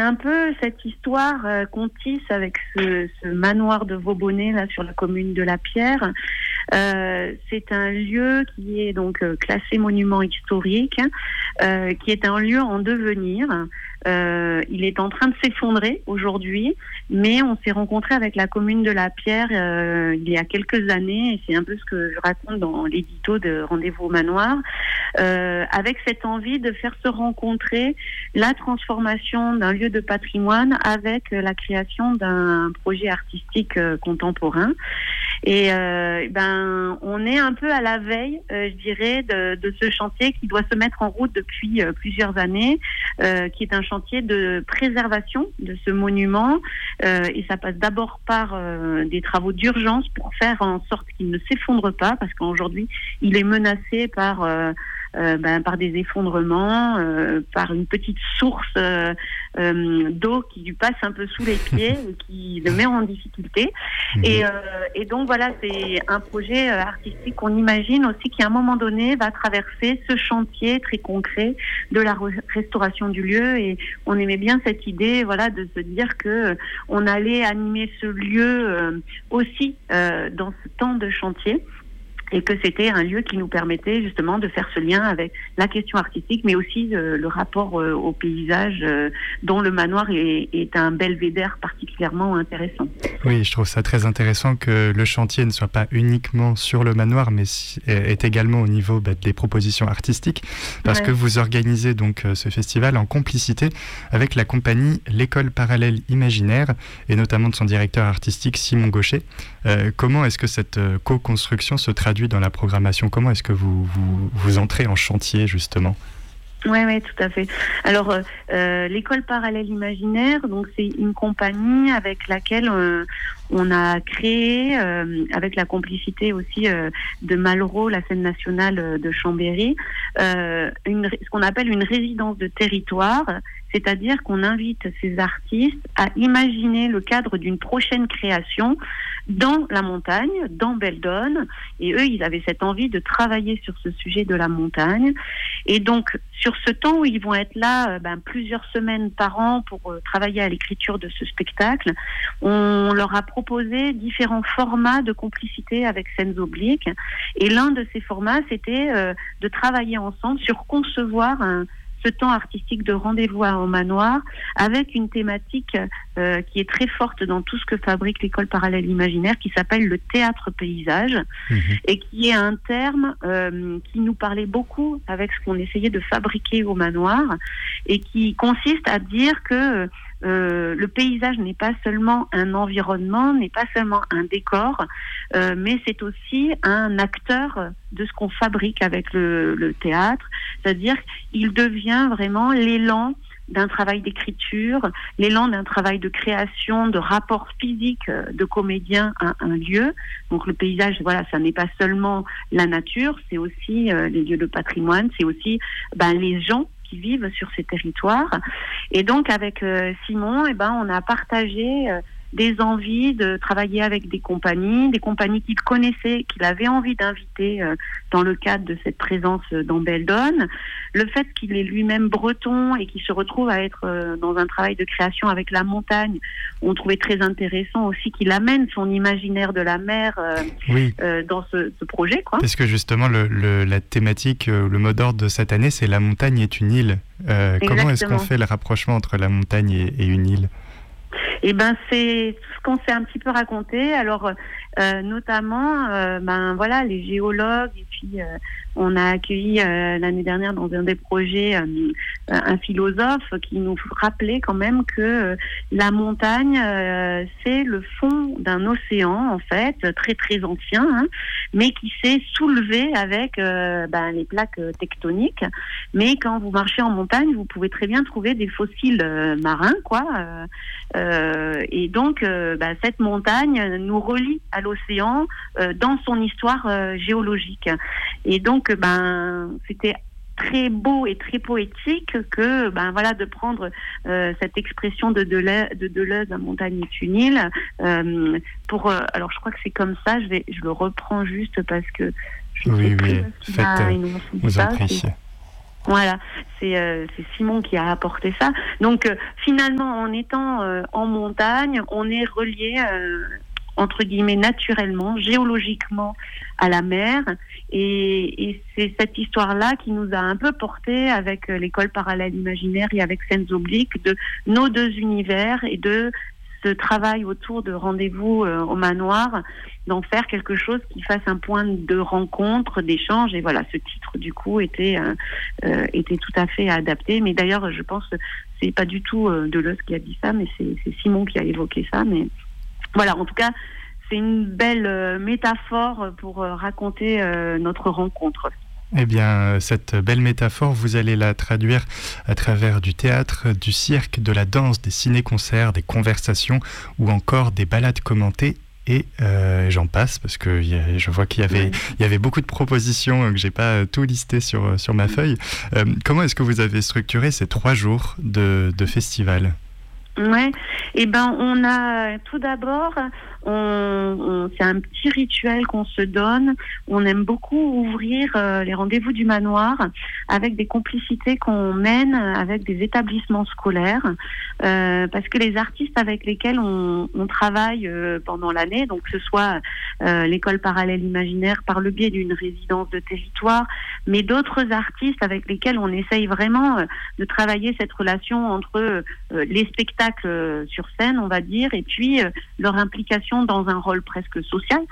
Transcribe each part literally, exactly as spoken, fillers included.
un peu cette histoire euh, qu'on tisse avec ce, ce manoir de Vaubonnet là sur la commune de La Pierre. Euh, c'est un lieu qui est donc euh, classé monument historique, euh, qui est un lieu en devenir. Euh, il est en train de s'effondrer aujourd'hui, mais on s'est rencontré avec la commune de La Pierre euh, il y a quelques années, et c'est un peu ce que je raconte dans l'édito de Rendez-vous au Manoir, euh, avec cette envie de faire se rencontrer la transformation d'un lieu de patrimoine avec la création d'un projet artistique euh, contemporain. Et euh, ben, on est un peu à la veille, euh, je dirais, de, de ce chantier qui doit se mettre en route depuis euh, plusieurs années, euh, qui est un chantier de préservation de ce monument. Euh, et ça passe d'abord par euh, des travaux d'urgence pour faire en sorte qu'il ne s'effondre pas, parce qu'aujourd'hui, il est menacé par... Euh, Euh, ben, par des effondrements, euh, par une petite source euh, euh, d'eau qui lui passe un peu sous les pieds et qui le met en difficulté. Mmh. Et, euh, et donc voilà, c'est un projet euh, artistique qu'on imagine aussi qui à un moment donné va traverser ce chantier très concret de la re- restauration du lieu. Et on aimait bien cette idée, voilà, de se dire que euh, on allait animer ce lieu euh, aussi euh, dans ce temps de chantier. Et que c'était un lieu qui nous permettait justement de faire ce lien avec la question artistique, mais aussi euh, le rapport euh, au paysage, euh, dont le manoir est, est un belvédère particulièrement intéressant. Oui, je trouve ça très intéressant que le chantier ne soit pas uniquement sur le manoir, mais si, est également au niveau bah, des propositions artistiques, parce ouais. que vous organisez donc ce festival en complicité avec la compagnie L'École Parallèle Imaginaire, et notamment de son directeur artistique Simon Gaucher. Euh, comment est-ce que cette euh, co-construction se traduit dans la programmation? Comment est-ce que vous, vous, vous entrez en chantier, justement? Oui, oui, tout à fait. Alors, euh, l'École Parallèle Imaginaire, donc c'est une compagnie avec laquelle euh, on a créé, euh, avec la complicité aussi euh, de Malraux, la scène nationale de Chambéry, euh, une, ce qu'on appelle une résidence de territoire, c'est-à-dire qu'on invite ces artistes à imaginer le cadre d'une prochaine création dans la montagne, dans Beldonne. Et eux, ils avaient cette envie de travailler sur ce sujet de la montagne. Et donc, sur ce temps où ils vont être là, ben, plusieurs semaines par an pour euh, travailler à l'écriture de ce spectacle, on leur a proposé différents formats de complicité avec Scènes Obliques. Et l'un de ces formats, c'était euh, de travailler ensemble sur concevoir un ce temps artistique de Rendez-vous au Manoir, avec une thématique euh, qui est très forte dans tout ce que fabrique l'École Parallèle Imaginaire, qui s'appelle le théâtre paysage, mmh. et qui est un terme euh, qui nous parlait beaucoup avec ce qu'on essayait de fabriquer au Manoir, et qui consiste à dire que Euh, le paysage n'est pas seulement un environnement, n'est pas seulement un décor, euh, mais c'est aussi un acteur de ce qu'on fabrique avec le, le théâtre. C'est-à-dire qu'il devient vraiment l'élan d'un travail d'écriture, l'élan d'un travail de création, de rapport physique de comédien à un lieu. Donc le paysage, voilà, ça n'est pas seulement la nature, c'est aussi euh, les lieux de patrimoine, c'est aussi ben, les gens qui vivent sur ces territoires. Et donc avec euh, Simon, eh ben, on a partagé euh, des envies de travailler avec des compagnies, des compagnies qu'il connaissait, qu'il avait envie d'inviter euh, dans le cadre de cette présence euh, dans Beldonne. Le fait qu'il est lui-même breton et qu'il se retrouve à être euh, dans un travail de création avec la montagne, on trouvait très intéressant aussi qu'il amène son imaginaire de la mer euh, oui. euh, dans ce, ce projet, quoi. Parce que justement, le, le, la thématique, euh, le mot d'ordre de cette année, c'est « La montagne est une île ». Euh, comment est-ce qu'on fait le rapprochement entre la montagne et, et une île ? Eh ben, c'est ce qu'on s'est un petit peu raconté. Alors, euh, notamment, euh, ben voilà, les géologues, et puis euh, on a accueilli euh, l'année dernière dans un des projets euh, un philosophe qui nous rappelait quand même que euh, la montagne, euh, c'est le fond d'un océan, en fait, très très ancien, hein, mais qui s'est soulevé avec euh, ben, les plaques tectoniques. Mais quand vous marchez en montagne, vous pouvez très bien trouver des fossiles euh, marins, quoi. Euh, euh, et donc, euh, ben, cette montagne nous relie à l'océan euh, dans son histoire euh, géologique. Et donc, ben, c'était très beau et très poétique que, ben voilà, de prendre euh, cette expression de Deleuze, de Deleuze, la montagne est une île. Euh, pour, euh, alors, je crois que c'est comme ça. Je vais, je le reprends juste parce que je oui, sais oui. plus. Faites, euh, vous en priez. Voilà, c'est, euh, c'est Simon qui a apporté ça. Donc euh, finalement, en étant euh, en montagne, on est relié euh, entre guillemets naturellement, géologiquement à la mer, et, et c'est cette histoire-là qui nous a un peu porté avec euh, l'école parallèle imaginaire et avec Scènes Obliques de nos deux univers et de ce travail autour de rendez-vous euh, au manoir, d'en faire quelque chose qui fasse un point de rencontre, d'échange. Et voilà, ce titre du coup était euh, euh, était tout à fait adapté. Mais d'ailleurs, je pense que c'est pas du tout euh, Deleuze qui a dit ça, mais c'est, c'est Simon qui a évoqué ça. Mais voilà, en tout cas, c'est une belle euh, métaphore pour euh, raconter euh, notre rencontre. Eh bien, cette belle métaphore, vous allez la traduire à travers du théâtre, du cirque, de la danse, des ciné-concerts, des conversations ou encore des balades commentées. Et euh, j'en passe parce que y a, je vois qu'il y avait, oui. il y avait beaucoup de propositions euh, que j'ai pas euh, tout listé sur, sur ma feuille. Euh, comment est-ce que vous avez structuré ces trois jours de, de festival ? Ouais, et eh ben on a tout d'abord, on, on, c'est un petit rituel qu'on se donne. On aime beaucoup ouvrir euh, les rendez-vous du manoir avec des complicités qu'on mène avec des établissements scolaires, euh, parce que les artistes avec lesquels on, on travaille euh, pendant l'année, donc que ce soit euh, l'école parallèle imaginaire par le biais d'une résidence de territoire, mais d'autres artistes avec lesquels on essaye vraiment euh, de travailler cette relation entre euh, les spectacles sur scène, on va dire, et puis euh, leur implication dans un rôle presque social.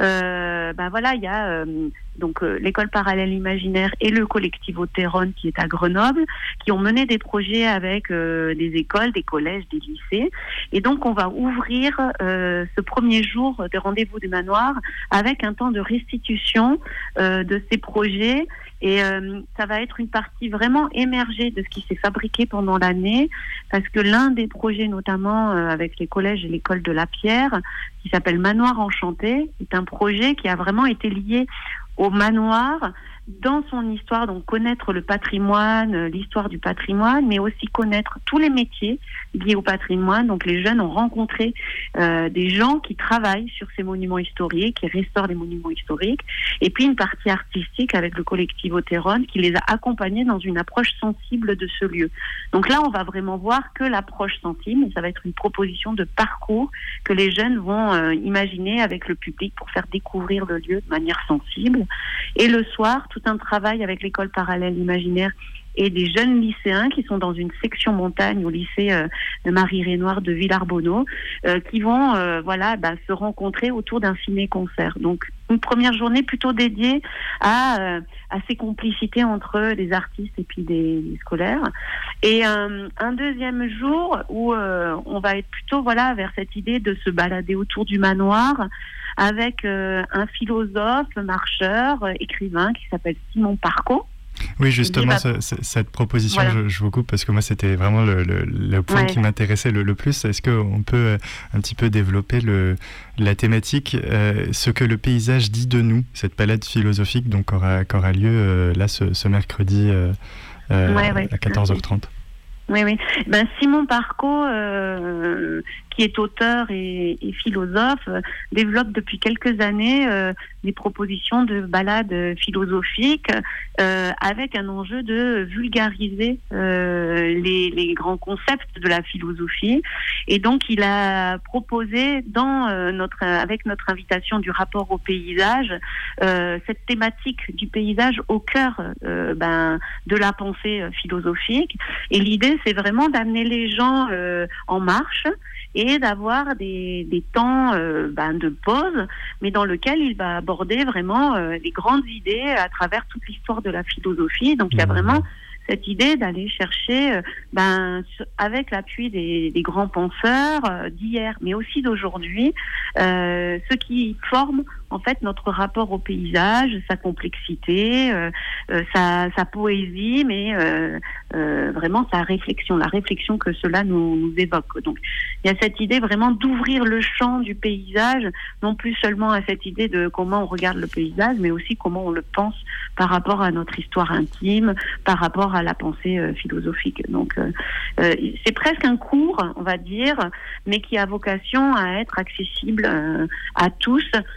Euh, ben voilà, il y a euh, donc euh, l'école parallèle imaginaire et le Collectivo Terron qui est à Grenoble, qui ont mené des projets avec euh, des écoles, des collèges, des lycées. Et donc on va ouvrir euh, ce premier jour des rendez-vous du manoir avec un temps de restitution euh, de ces projets. Et euh, ça va être une partie vraiment émergée de ce qui s'est fabriqué pendant l'année, parce que l'un des projets, notamment euh, avec les collèges et l'école de la Pierre, qui s'appelle Manoir Enchanté, est un projet qui a vraiment été lié au manoir dans son histoire, donc connaître le patrimoine, l'histoire du patrimoine, mais aussi connaître tous les métiers liés au patrimoine. Donc les jeunes ont rencontré euh, des gens qui travaillent sur ces monuments historiques, qui restaurent les monuments historiques, et puis une partie artistique avec le Collectivo Terron qui les a accompagnés dans une approche sensible de ce lieu. Donc là, on va vraiment voir que l'approche sensible, et ça va être une proposition de parcours que les jeunes vont euh, imaginer avec le public pour faire découvrir le lieu de manière sensible. Et le soir, tout un travail avec l'école parallèle imaginaire et des jeunes lycéens qui sont dans une section montagne au lycée euh, de Marie-Rénoir de Villarbonneau, euh, qui vont euh, voilà, bah, se rencontrer autour d'un ciné-concert. Donc une première journée plutôt dédiée à, euh, à ces complicités entre les artistes et puis des, des scolaires. Et euh, un deuxième jour où euh, on va être plutôt voilà, vers cette idée de se balader autour du manoir avec euh, un philosophe, marcheur, euh, écrivain qui s'appelle Simon Parco. Oui, justement, ce, ce, cette proposition, voilà. je, je vous coupe parce que moi, c'était vraiment le, le, le point ouais. qui m'intéressait le, le plus. Est-ce qu'on peut euh, un petit peu développer le, la thématique, euh, ce que le paysage dit de nous, cette palette philosophique donc, qui aura, qui aura lieu euh, là ce, ce mercredi euh, euh, ouais, ouais. à quatorze heures trente. Oui, oui. Ben, Simon Parco, euh, qui est auteur et, et philosophe, euh, développe depuis quelques années euh, des propositions de balades philosophiques euh, avec un enjeu de vulgariser euh, les, les grands concepts de la philosophie. Et donc, il a proposé, dans, euh, notre, avec notre invitation du rapport au paysage, euh, cette thématique du paysage au cœur euh, ben, de la pensée philosophique. Et l'idée, c'est vraiment d'amener les gens euh, en marche et d'avoir des, des temps euh, ben, de pause, mais dans lequel il va aborder vraiment euh, les grandes idées à travers toute l'histoire de la philosophie. Donc il y a vraiment cette idée d'aller chercher, euh, ben, avec l'appui des, des grands penseurs euh, d'hier, mais aussi d'aujourd'hui, euh, ceux qui forment en fait notre rapport au paysage, sa complexité, euh, euh, sa, sa poésie, mais euh, euh, vraiment sa réflexion, la réflexion que cela nous, nous évoque. Donc il y a cette idée vraiment d'ouvrir le champ du paysage, non plus seulement à cette idée de comment on regarde le paysage, mais aussi comment on le pense par rapport à notre histoire intime, par rapport à la pensée euh, philosophique. Donc euh, euh, c'est presque un cours, on va dire, mais qui a vocation à être accessible euh, à tous et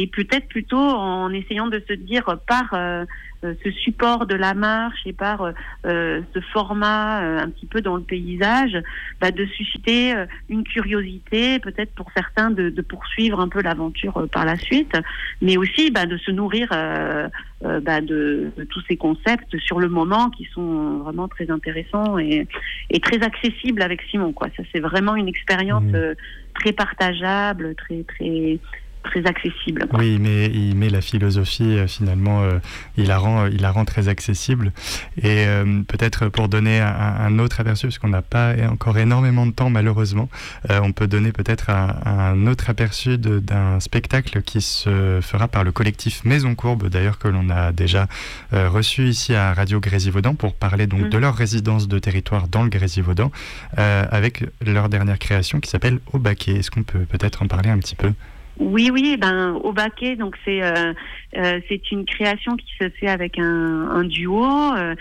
peut-être plutôt en essayant de se dire par euh, ce support de la marche et par euh, ce format euh, un petit peu dans le paysage, bah, de susciter euh, une curiosité, peut-être pour certains de, de poursuivre un peu l'aventure euh, par la suite, mais aussi bah, de se nourrir euh, euh, bah, de, de tous ces concepts sur le moment qui sont vraiment très intéressants et, et très accessibles avec Simon, quoi. Ça, c'est vraiment une expérience mmh. euh, très partageable, très très très accessible, quoi. Oui, mais il met la philosophie euh, finalement, euh, il la rend, il la rend très accessible. Et euh, peut-être pour donner un, un autre aperçu, parce qu'on n'a pas encore énormément de temps malheureusement, euh, on peut donner peut-être un, un autre aperçu de, d'un spectacle qui se fera par le collectif Maison Courbe, d'ailleurs que l'on a déjà euh, reçu ici à Radio Grésivaudan pour parler donc mmh. de leur résidence de territoire dans le Grésivaudan, euh, avec leur dernière création qui s'appelle Au Baquet. Est-ce qu'on peut peut-être en parler un petit peu ? Oui, oui, ben Au Baquet, donc c'est euh, euh, c'est une création qui se fait avec un, un duo euh,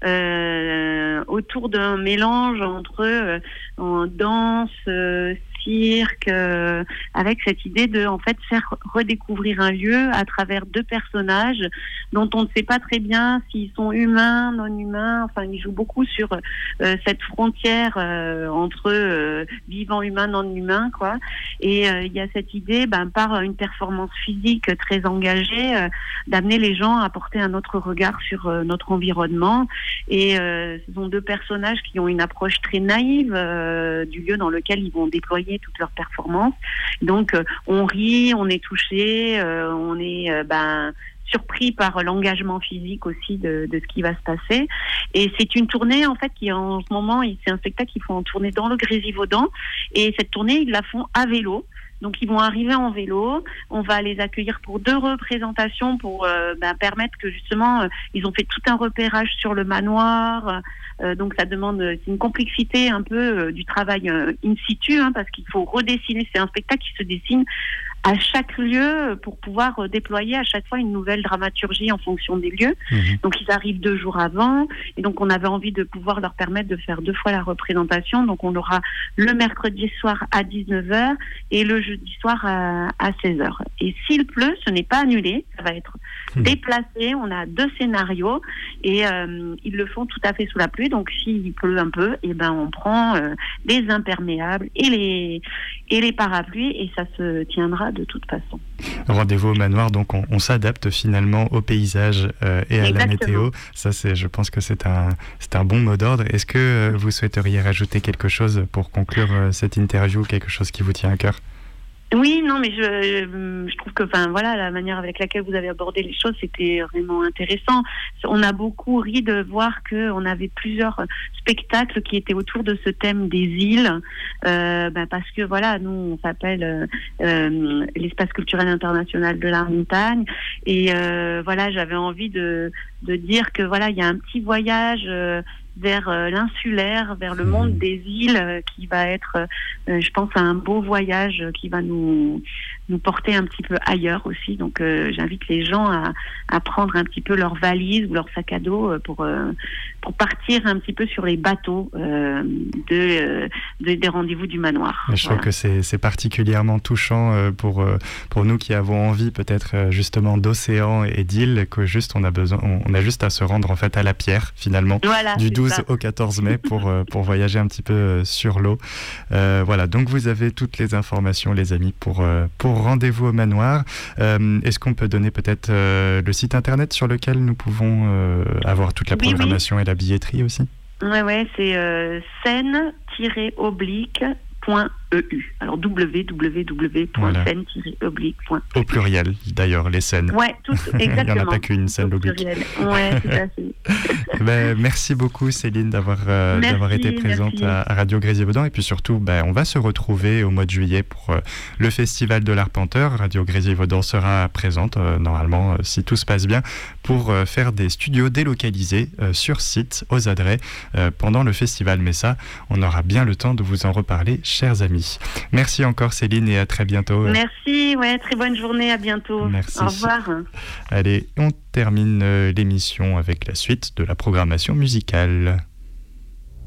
euh, autour d'un mélange entre euh, en danse, euh, cirque, euh, avec cette idée de en fait faire redécouvrir un lieu à travers deux personnages dont on ne sait pas très bien s'ils sont humains, non humains. Enfin, ils jouent beaucoup sur euh, cette frontière euh, entre euh, vivant humain, non humain, quoi. Et euh, il y a cette idée, ben, par une performance physique très engagée, euh, d'amener les gens à porter un autre regard sur euh, notre environnement. Et euh, ce sont deux personnages qui ont une approche très naïve euh, du lieu dans lequel ils vont déployer toutes leurs performances. Donc, euh, on rit, on est touché, euh, on est euh, ben surpris par l'engagement physique aussi de, de ce qui va se passer. Et c'est une tournée en fait qui en ce moment, c'est un spectacle qu'ils font en tournée dans le Grésivaudan. Et cette tournée, ils la font à vélo. Donc ils vont arriver en vélo, on va les accueillir pour deux représentations pour euh, ben, permettre que justement euh, ils ont fait tout un repérage sur le manoir, euh, donc ça demande c'est une complexité un peu euh, du travail euh, in situ, hein, parce qu'il faut redessiner, c'est un spectacle qui se dessine à chaque lieu pour pouvoir euh, déployer à chaque fois une nouvelle dramaturgie en fonction des lieux. Mmh. Donc ils arrivent deux jours avant et donc on avait envie de pouvoir leur permettre de faire deux fois la représentation. Donc on l'aura le mercredi soir à dix-neuf heures et le jeudi soir à, à seize heures. Et s'il pleut, ce n'est pas annulé, ça va être mmh. déplacé. On a deux scénarios et euh, ils le font tout à fait sous la pluie. Donc s'il pleut un peu, et ben on prend euh, les imperméables et les et les parapluies et ça se tiendra de toute façon. Rendez-vous au manoir, donc on, on s'adapte finalement au paysage euh, et à Exactement. La météo. Ça, c'est, je pense que c'est un, c'est un bon mot d'ordre. Est-ce que euh, vous souhaiteriez rajouter quelque chose pour conclure euh, cette interview, quelque chose qui vous tient à cœur ? Oui, non, mais je, je trouve que, enfin, voilà, la manière avec laquelle vous avez abordé les choses, c'était vraiment intéressant. On a beaucoup ri de voir que on avait plusieurs spectacles qui étaient autour de ce thème des îles, euh, ben parce que voilà, nous, on s'appelle euh, l'espace culturel international de la montagne, et euh, voilà, j'avais envie de de dire que voilà, il y a un petit voyage. Euh, vers euh, l'insulaire, vers le monde des îles, euh, qui va être, euh, je pense, un beau voyage euh, qui va nous nous porter un petit peu ailleurs aussi. Donc, euh, j'invite les gens à, à prendre un petit peu leur valise ou leur sac à dos euh, pour euh, pour partir un petit peu sur les bateaux euh, de, de des rendez-vous du manoir. Et je voilà. trouve que c'est c'est particulièrement touchant euh, pour euh, pour nous qui avons envie peut-être euh, justement d'océan et d'îles, que juste on a besoin, on, on a juste à se rendre en fait à la Pierre finalement, voilà, du douze au quatorze mai pour, euh, pour voyager un petit peu euh, sur l'eau. Euh, voilà, donc vous avez toutes les informations, les amis, pour, euh, pour Rendez-vous au manoir. Euh, est-ce qu'on peut donner peut-être euh, le site internet sur lequel nous pouvons euh, avoir toute la oui, programmation oui. et la billetterie aussi ? Oui, ouais, c'est euh, scène oblique point e u. Alors w w w point scène oblique point e u. Au pluriel d'ailleurs, les scènes. Ouais, tout, exactement. Il n'y en a pas qu'une scène oblique. Ouais, tout à fait. ben, merci beaucoup Céline d'avoir, euh, merci, d'avoir été présente à, à Radio Grésivaudan, et puis surtout ben, on va se retrouver au mois de juillet pour euh, le Festival de l'Arpenteur. Radio Grésivaudan sera présente euh, normalement, euh, si tout se passe bien, pour euh, faire des studios délocalisés euh, sur site aux Adrets euh, pendant le festival. Mais ça, on aura bien le temps de vous en reparler, chers amis. Merci encore Céline et à très bientôt. Merci, ouais, très bonne journée, à bientôt. Merci. Au revoir. Allez, on termine l'émission avec la suite de la programmation musicale.